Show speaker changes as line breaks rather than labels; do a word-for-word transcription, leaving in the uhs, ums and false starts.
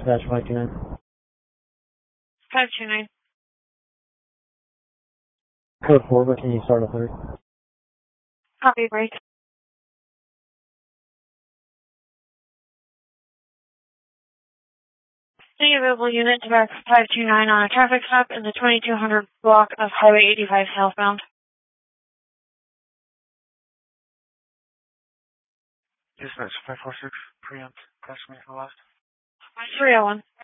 dash five two nine.
five two nine.
Code four, but can you start a third?
Copy, break. Any available unit to back five two nine on a traffic stop in the twenty-two hundred block of Highway eighty-five southbound.
Dispatch five four six, preempt, cross me for last.
three oh one.